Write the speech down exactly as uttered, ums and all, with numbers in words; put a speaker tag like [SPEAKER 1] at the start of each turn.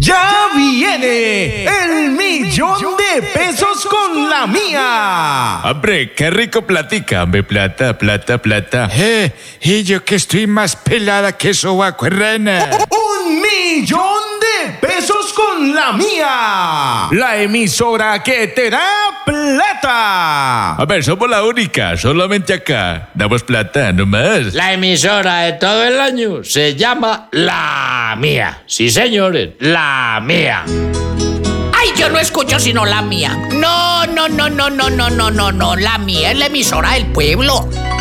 [SPEAKER 1] Ya viene el millón de pesos con la mía.
[SPEAKER 2] Hombre, qué rico platica, hombre, plata, plata, plata.
[SPEAKER 3] Eh, y yo que estoy más pelada que sobaco en rana.
[SPEAKER 1] Un millón de pesos con la mía. La emisora que te da plata.
[SPEAKER 2] A ver, somos la única, solamente acá. Damos plata, no más.
[SPEAKER 4] La emisora de todo el año se llama La Mía. Sí, señores, La Mía.
[SPEAKER 5] Ay, yo no escucho sino La Mía. No, no, no, no, no, no, no, no, no. La Mía es la emisora del pueblo.